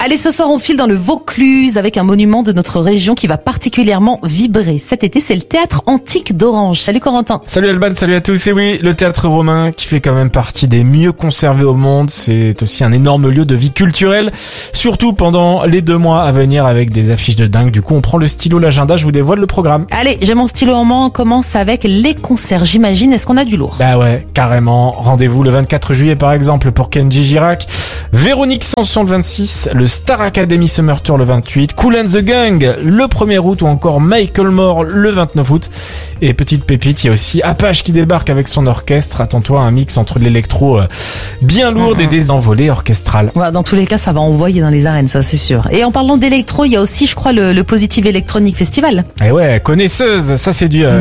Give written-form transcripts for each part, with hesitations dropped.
Allez, ce soir, on file dans le Vaucluse avec un monument de notre région qui va particulièrement vibrer. Cet été, c'est le théâtre antique d'Orange. Salut Corentin. Salut Alban, salut à tous. Et oui, le théâtre romain qui fait quand même partie des mieux conservés au monde. C'est aussi un énorme lieu de vie culturelle, surtout pendant les 2 mois à venir avec des affiches de dingue. Du coup, on prend le stylo, l'agenda, je vous dévoile le programme. Allez, j'ai mon stylo en main, on commence avec les concerts, j'imagine. Est-ce qu'on a du lourd? Bah ouais, carrément. Rendez-vous le 24 juillet par exemple pour Kenji Girac, Véronique Sanson le 26, le Star Academy Summer Tour le 28, Kool and the Gang le 1er août ou encore Michael Moore le 29 août. Et petite pépite, il y a aussi Apache qui débarque avec son orchestre. Attends-toi à un mix entre de l'électro bien lourde et des envolées orchestrales. Ouais, dans tous les cas, ça va envoyer dans les arènes, ça c'est sûr. Et en parlant d'électro, il y a aussi, je crois, le Positive Electronic Festival. Et ouais, connaisseuse, ça c'est du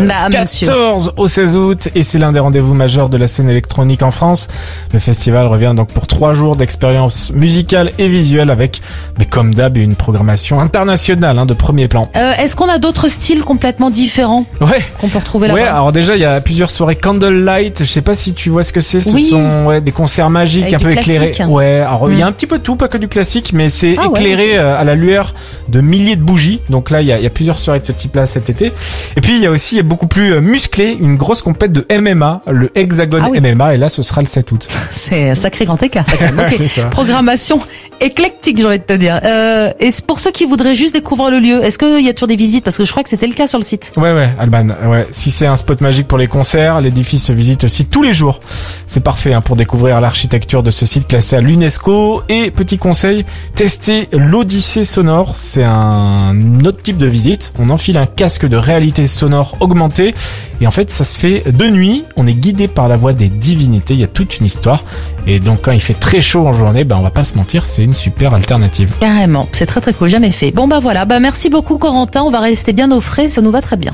14 au 16 août et c'est l'un des rendez-vous majeurs de la scène électronique en France. Le festival revient donc pour 3 jours d'expérience musicale et visuelle avec, mais comme d'hab, une programmation internationale de premier plan. Est-ce qu'on a d'autres styles complètement différents qu'on peut retrouver là-bas? Ouais, alors déjà il y a plusieurs soirées Candlelight, je sais pas si tu vois ce que c'est, ce oui. sont des concerts magiques avec un peu éclairés. Ouais, alors il y a un petit peu tout, pas que du classique, mais c'est éclairé à la lueur de milliers de bougies. Donc là il y a plusieurs soirées de ce type-là cet été. Et puis il y a aussi beaucoup plus musclé, une grosse compète de MMA, le Hexagone MMA, et là ce sera le 7 août. C'est un sacré grand écart, ça quand même. Okay. C'est ça. Programmation éclectique, j'ai envie de te dire. Et pour ceux qui voudraient juste découvrir le lieu, est-ce qu'il y a toujours des visites? Parce que je crois que c'était le cas sur le site. Ouais, Alban. Ouais. Si c'est un spot magique pour les concerts, l'édifice se visite aussi tous les jours. C'est parfait pour découvrir l'architecture de ce site classé à l'UNESCO. Et petit conseil, testez l'Odyssée sonore. C'est un autre type de visite. On enfile un casque de réalité sonore augmentée. Et en fait, ça se fait de nuit. On est guidé par la voix des divinités. Il y a toute une histoire. Et donc, quand il fait très chaud en journée, on va pas se mentir, c'est une super alternative. Carrément. C'est très très cool. Jamais fait. Bon, voilà. Merci beaucoup, Corentin. On va rester bien au frais. Ça nous va très bien.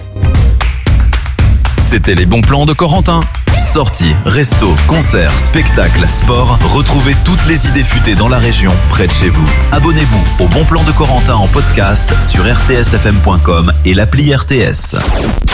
C'était les bons plans de Corentin. Sorties, restos, concerts, spectacles, sport. Retrouvez toutes les idées futées dans la région, près de chez vous. Abonnez-vous au Bon Plan de Corentin en podcast sur rtsfm.com et l'appli RTS.